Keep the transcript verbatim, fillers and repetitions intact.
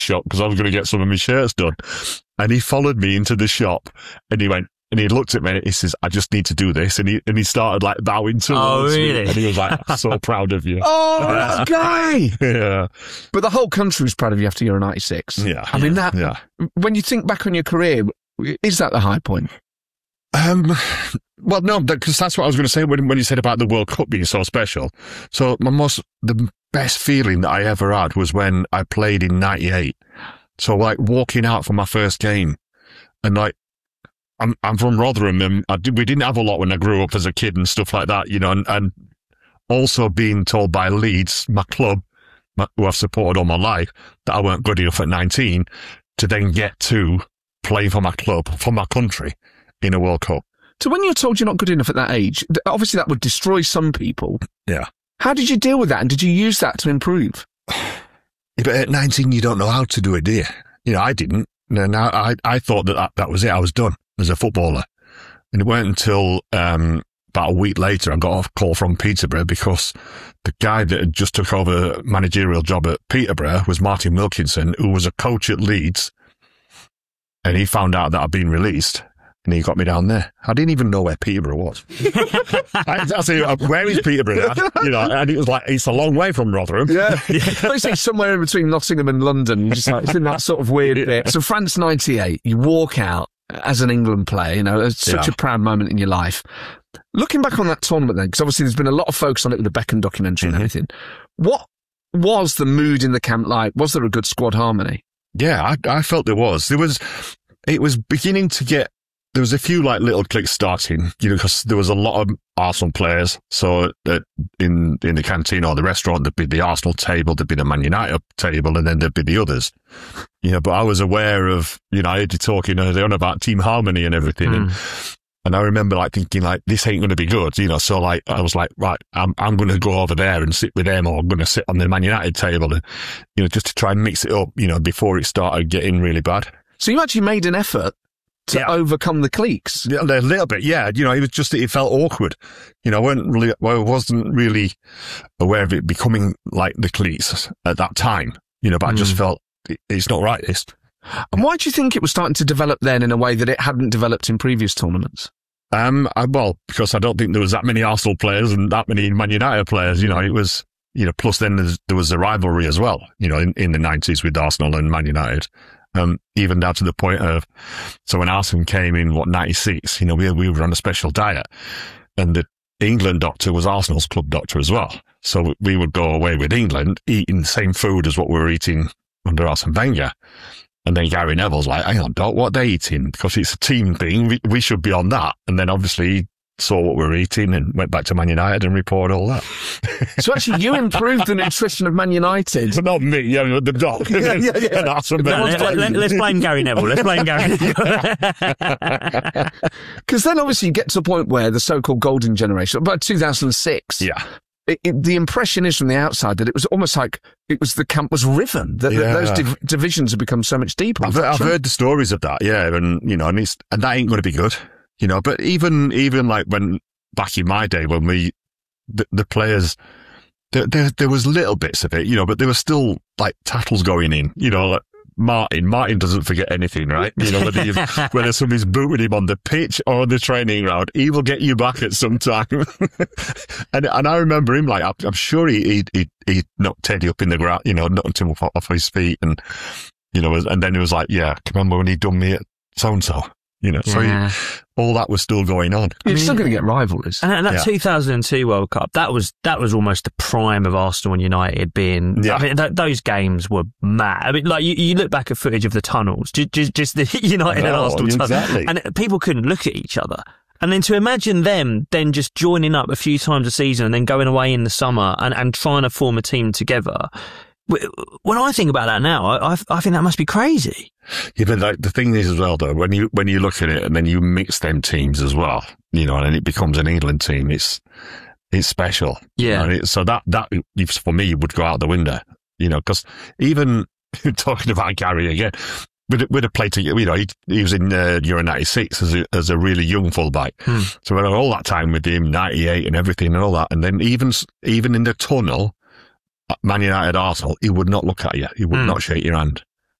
shop because I was going to get some of my shirts done. And he followed me into the shop and he went, and he looked at me and he says, I just need to do this. And he, and he started like bowing towards oh, really? me. And he was like, I'm so proud of you. Oh, that guy. Yeah. But the whole country was proud of you after Euro ninety-six. Yeah. I mean, that, yeah. when you think back on your career, is that the high point? Um, well, no, because that's what I was going to say when, when you said about the World Cup being so special. So my most, the best feeling that I ever had was when I played in ninety-eight. So like walking out for my first game and like, I'm, I'm from Rotherham and I did, we didn't have a lot when I grew up as a kid and stuff like that, you know, and, and also being told by Leeds, my club, my, who I've supported all my life, that I weren't good enough at nineteen to then get to play for my club, for my country in a World Cup. So when you're told you're not good enough at that age, obviously that would destroy some people. Yeah. How did you deal with that and did you use that to improve? Yeah, but at nineteen, you don't know how to do it, do you? You know, I didn't. And I, I thought that, that that was it. I was done as a footballer. And it weren't until um, about a week later I got a call from Peterborough because the guy that had just took over a managerial job at Peterborough was Martin Wilkinson, who was a coach at Leeds. And he found out that I'd been released. And he got me down there. I didn't even know where Peterborough was. I, I say, where is Peterborough? You know, and it was like, it's a long way from Rotherham. Yeah. I say somewhere in between Nottingham and London. Just like, it's in that sort of weird yeah. bit. So France ninety-eight, you walk out as an England player, you know, it's such yeah. a proud moment in your life. Looking back on that tournament then, because obviously there's been a lot of focus on it with the Beckham documentary mm-hmm. and everything. What was the mood in the camp like? Was there a good squad harmony? Yeah, I, I felt there was. There was, it was beginning to get, there was a few like little cliques starting, you know, because there was a lot of Arsenal players. So uh, in in the canteen or the restaurant, there'd be the Arsenal table, there'd be the Man United table, and then there'd be the others. You know, but I was aware of, you know, I heard you talking earlier on about team harmony and everything. Mm. And, and I remember like thinking like, this ain't going to be good, you know, so like, I was like, right, I'm, I'm going to go over there and sit with them, or I'm going to sit on the Man United table and, you know, just to try and mix it up, you know, before it started getting really bad. So you actually made an effort to yeah. overcome the cliques? A little bit, yeah. You know, it was just, it felt awkward. You know, I wasn't really, well, I wasn't really aware of it becoming like the cliques at that time, you know, but mm. I just felt it, it's not right, this. And why do you think it was starting to develop then in a way that it hadn't developed in previous tournaments? Um, I, well, because I don't think there was that many Arsenal players and that many Man United players, you know, it was, you know, plus then there was a rivalry as well, you know, in, in the nineties with Arsenal and Man United. Um, even down to the point of, so when Arsene came in, what, ninety-six, you know, we, we were on a special diet and the England doctor was Arsenal's club doctor as well. So we would go away with England, eating the same food as what we were eating under Arsene Wenger. And then Gary Neville's like, hang on, Doc, what are they eating? Because it's a team thing. We, we should be on that. And then obviously he saw what we were eating and went back to Man United and reported all that. So actually you improved the nutrition of Man United. But not me, yeah, the doc. yeah, yeah, yeah. And Arsene no, let, let, let's blame Gary Neville. Let's blame Gary Neville. Because then obviously you get to the point where the so-called golden generation, about two thousand six. Yeah. It, it, the impression is from the outside that it was almost like it was the camp was riven, that, yeah. that those div- divisions have become so much deeper. I've, I've heard the stories of that, yeah, and you know, and it's and that ain't going to be good, you know. But even even like when back in my day when we the, the players, there, there there was little bits of it, you know, but there was still like tattles going in, you know, like Martin. Martin doesn't forget anything, right? You know, whether, whether somebody's booting him on the pitch or on the training ground, he will get you back at some time. and and I remember him like, I'm sure he he he, he knocked Teddy up in the ground, you know, knocked him off, off his feet, and you know, and then he was like, yeah, remember when he done me at so and so. You know, yeah. so he, all that was still going on. You're I mean, still going to get rivalries. And that yeah. two thousand two World Cup, that was that was almost the prime of Arsenal and United being. Yeah. I mean, th- those games were mad. I mean, like you, you look back at footage of the tunnels, just just, just the United oh, and Arsenal exactly. tunnels, and people couldn't look at each other. And then to imagine them then just joining up a few times a season and then going away in the summer and, and trying to form a team together. When I think about that now, I, I think that must be crazy. Yeah, but like, the thing is as well, though, when you when you look at it and then you mix them teams as well, you know, and it becomes an England team, it's it's special. Yeah. You know, it, so that that for me would go out the window, you know, because even talking about Gary again, we'd, we'd have played together. You know, he, he was in uh, Euro ninety-six as a, as a really young fullback, hmm. so we had all that time with him, ninety-eight and everything and all that, and then even even in the tunnel. Man United, Arsenal, he would not look at you. He would mm. not shake your hand.